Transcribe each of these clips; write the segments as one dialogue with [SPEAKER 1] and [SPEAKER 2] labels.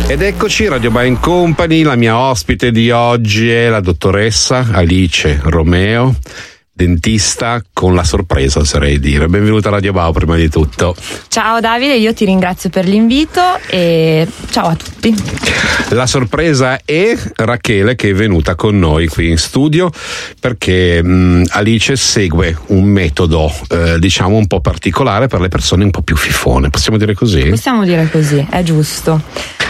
[SPEAKER 1] Ed eccoci, Radio Buying Company, la mia ospite di oggi è la dottoressa Alice Romeo, dentista con la sorpresa, oserei dire. Benvenuta a Radio Bao prima di tutto.
[SPEAKER 2] Ciao Davide, io ti ringrazio per l'invito e ciao a tutti.
[SPEAKER 1] La sorpresa è Rachele, che è venuta con noi qui in studio perché Alice segue un metodo diciamo un po' particolare per le persone un po' più fifone, possiamo dire così?
[SPEAKER 2] Possiamo dire così, è giusto.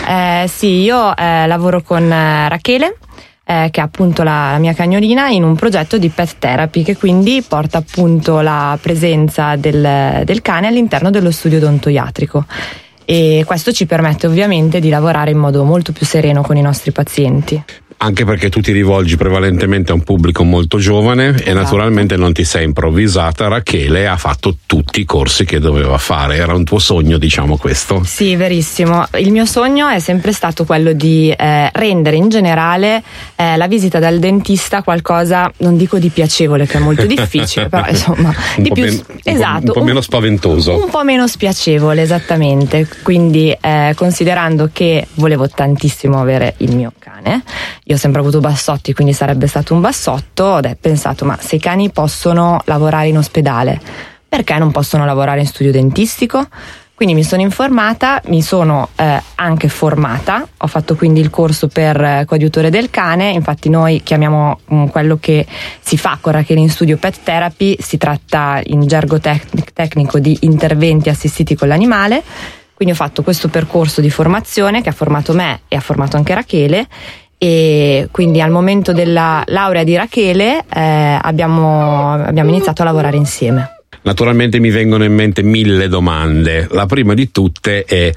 [SPEAKER 2] Sì, io lavoro con Rachele, che è appunto la mia cagnolina, in un progetto di pet therapy che quindi porta appunto la presenza del cane all'interno dello studio odontoiatrico, e questo ci permette ovviamente di lavorare in modo molto più sereno con i nostri pazienti.
[SPEAKER 1] Anche perché tu ti rivolgi prevalentemente a un pubblico molto giovane e naturalmente non ti sei improvvisata. Rachele ha fatto tutti i corsi che doveva fare, era un tuo sogno, diciamo, questo?
[SPEAKER 2] Sì, verissimo. Il mio sogno è sempre stato quello di rendere in generale la visita dal dentista qualcosa, non dico di piacevole, che è molto difficile, però insomma di più esatto,
[SPEAKER 1] un po' meno spaventoso,
[SPEAKER 2] un po' meno spiacevole, esattamente. Quindi considerando che volevo tantissimo avere il mio cane, io ho sempre avuto bassotti, quindi sarebbe stato un bassotto, ho pensato, ma se i cani possono lavorare in ospedale, perché non possono lavorare in studio dentistico? Quindi mi sono informata, mi sono anche formata, ho fatto quindi il corso per coadiutore del cane. Infatti noi chiamiamo quello che si fa con Rachele in studio pet therapy, si tratta in gergo tecnico di interventi assistiti con l'animale. Quindi ho fatto questo percorso di formazione che ha formato me e ha formato anche Rachele, e quindi al momento della laurea di Rachele abbiamo iniziato a lavorare insieme.
[SPEAKER 1] Naturalmente mi vengono in mente 1000 domande. La prima di tutte è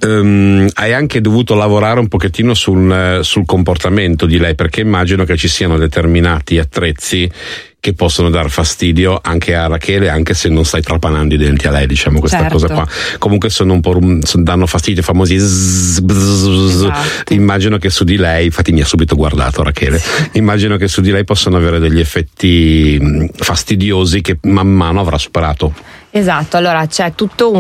[SPEAKER 1] hai anche dovuto lavorare un pochettino sul comportamento di lei, perché immagino che ci siano determinati attrezzi che possono dar fastidio anche a Rachele, anche se non stai trapanando i denti a lei, diciamo, questa
[SPEAKER 2] certo.
[SPEAKER 1] cosa qua. Comunque sono un po' danno fastidio, famosi
[SPEAKER 2] esatto.
[SPEAKER 1] Immagino che su di lei, infatti mi ha subito guardato Rachele, immagino che su di lei possono avere degli effetti fastidiosi che man mano avrà superato.
[SPEAKER 2] Esatto, allora c'è tutto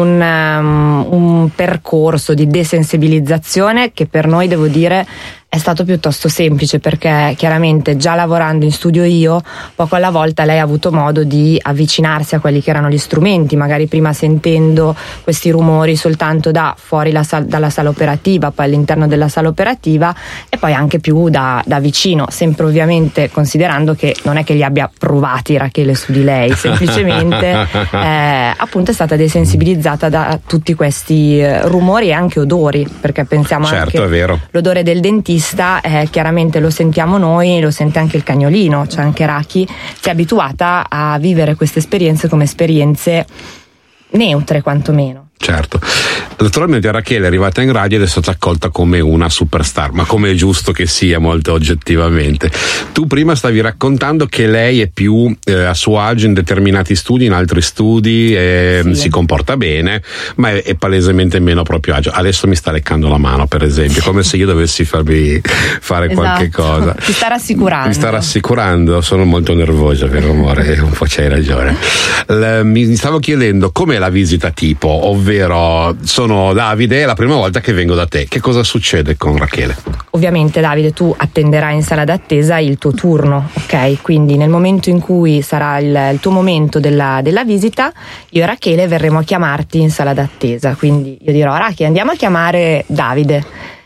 [SPEAKER 2] un percorso di desensibilizzazione che per noi, devo dire, è stato piuttosto semplice, perché chiaramente già lavorando in studio io, poco alla volta lei ha avuto modo di avvicinarsi a quelli che erano gli strumenti, magari prima sentendo questi rumori soltanto da fuori dalla sala operativa, poi all'interno della sala operativa, e poi anche più da vicino, sempre ovviamente considerando che non è che li abbia provati Rachele su di lei, semplicemente appunto è stata desensibilizzata da tutti questi rumori e anche odori, perché pensiamo
[SPEAKER 1] certo,
[SPEAKER 2] anche
[SPEAKER 1] è vero.
[SPEAKER 2] L'odore del dentista chiaramente lo sentiamo noi, lo sente anche il cagnolino, cioè anche Raki si è abituata a vivere queste esperienze come esperienze neutre quantomeno.
[SPEAKER 1] Certo. Naturalmente Rachele è arrivata in radio ed è stata accolta come una superstar, ma come è giusto che sia, molto oggettivamente. Tu prima stavi raccontando che lei è più a suo agio in determinati studi, in altri studi sì. Si comporta bene, ma è palesemente meno a proprio agio. Adesso mi sta leccando la mano, per esempio, come se io dovessi farmi fare
[SPEAKER 2] esatto.
[SPEAKER 1] qualche cosa.
[SPEAKER 2] Ti sta rassicurando.
[SPEAKER 1] Mi sta rassicurando, sono molto nervosa, per amore, un po' c'hai ragione. Mi stavo chiedendo com'è la visita tipo, ovvero sono Davide, è la prima volta che vengo da te, che cosa succede con Rachele?
[SPEAKER 2] Ovviamente Davide, tu attenderai in sala d'attesa il tuo turno, ok? Quindi nel momento in cui sarà il tuo momento della visita, io e Rachele verremo a chiamarti in sala d'attesa, quindi io dirò: Rachele, andiamo a chiamare Davide,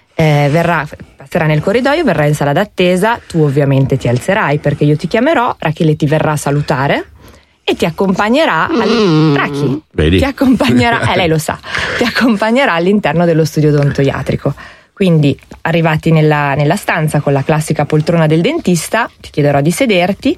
[SPEAKER 2] passerà nel corridoio, verrà in sala d'attesa, tu ovviamente ti alzerai perché io ti chiamerò, Rachele ti verrà a salutare e ti accompagnerà ti accompagnerà, lei lo sa, ti accompagnerà all'interno dello studio odontoiatrico. Quindi arrivati nella stanza con la classica poltrona del dentista, ti chiederò di sederti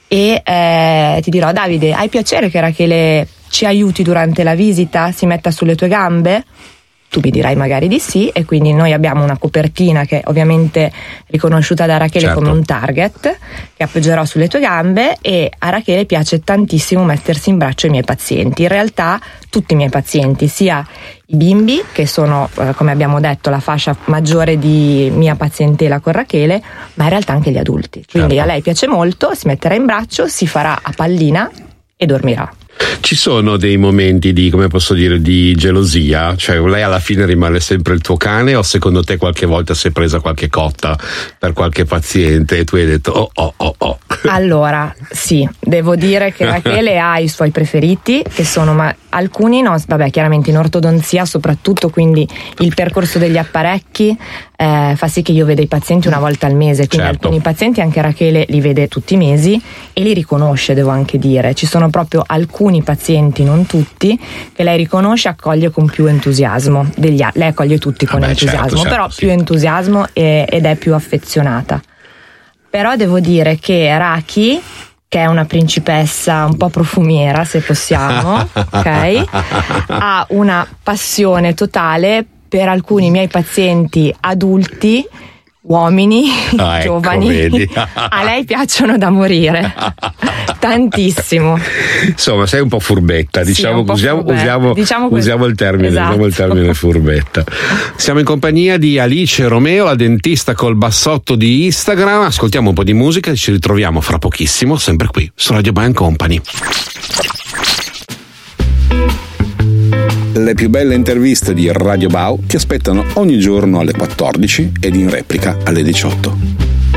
[SPEAKER 2] e ti dirò: Davide, hai piacere che Rachele ci aiuti durante la visita, si metta sulle tue gambe? Tu mi dirai magari di sì, e quindi noi abbiamo una copertina che è ovviamente riconosciuta da Rachele
[SPEAKER 1] certo.
[SPEAKER 2] come un target che appoggerò sulle tue gambe, e a Rachele piace tantissimo mettersi in braccio ai miei pazienti. In realtà tutti i miei pazienti, sia i bimbi, che sono come abbiamo detto la fascia maggiore di mia pazientela con Rachele, ma in realtà anche gli adulti. Quindi
[SPEAKER 1] certo.
[SPEAKER 2] a lei piace molto, si metterà in braccio, si farà a pallina e dormirà.
[SPEAKER 1] Ci sono dei momenti di, come posso dire, di gelosia? Cioè, lei alla fine rimane sempre il tuo cane, o secondo te qualche volta si è presa qualche cotta per qualche paziente e tu hai detto oh?
[SPEAKER 2] Allora, sì, devo dire che Rachele ha i suoi preferiti, che sono alcuni no, vabbè, chiaramente in ortodonzia soprattutto, quindi il percorso degli apparecchi fa sì che io veda i pazienti una volta al mese, quindi
[SPEAKER 1] certo.
[SPEAKER 2] Alcuni pazienti anche Rachele li vede tutti i mesi e li riconosce, devo anche dire. Ci sono proprio alcuni pazienti, non tutti, che lei riconosce e accoglie con più entusiasmo. Lei accoglie tutti con entusiasmo,
[SPEAKER 1] certo,
[SPEAKER 2] però
[SPEAKER 1] sì.
[SPEAKER 2] più entusiasmo ed è più affezionata. Però devo dire che Raki, che è una principessa un po' profumiera, se possiamo, ok, ha una passione totale per alcuni miei pazienti adulti, uomini, giovani.
[SPEAKER 1] Vedi.
[SPEAKER 2] A lei piacciono da morire, tantissimo.
[SPEAKER 1] Insomma, sei un po' furbetta, diciamo, usiamo il termine,
[SPEAKER 2] esatto.
[SPEAKER 1] Usiamo il termine furbetta. Siamo in compagnia di Alice Romeo, la dentista col bassotto di Instagram. Ascoltiamo un po' di musica e ci ritroviamo fra pochissimo, sempre qui su Radio Band Company.
[SPEAKER 3] Le più belle interviste di Radio Bau ti aspettano ogni giorno alle 14 ed in replica alle 18.